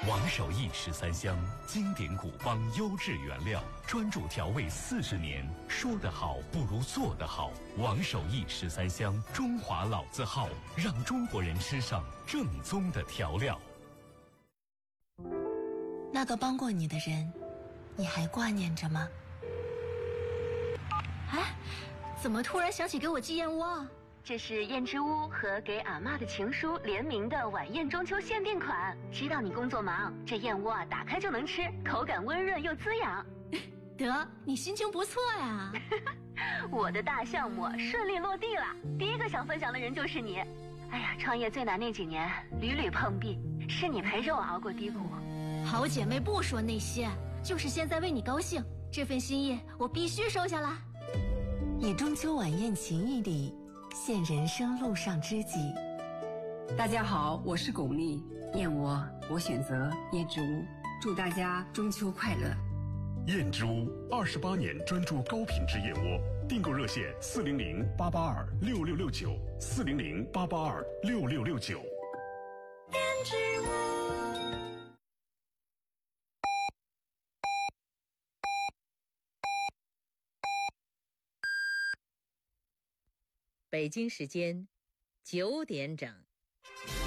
王守义13香，经典古方优质原料，专注调味40年，说得好不如做得好。王守义13香，中华老字号，让中国人吃上正宗的调料。 那个帮过你的人，你还挂念着吗？ 哎，怎么突然想起给我寄燕窝啊？ 这是燕之屋和给阿嬷的情书联名的晚宴中秋限定款。知道你工作忙，这燕窝啊打开就能吃，口感温润又滋养。 得，你心情不错呀。 我的大项目顺利落地了，第一个想分享的人就是你。哎呀，创业最难那几年屡屡碰壁，是你陪着我熬过低谷。 好姐妹不说那些，就是现在为你高兴，这份心意我必须收下来。 以中秋晚宴情谊里现人生路上知己。 大家好，我是巩俐，燕窝我选择燕之屋，祝大家中秋快乐。 燕之屋28年专注高品质燕窝，订购热线400-882-6669，400-882-6669。 燕之屋。 北京时间9点整。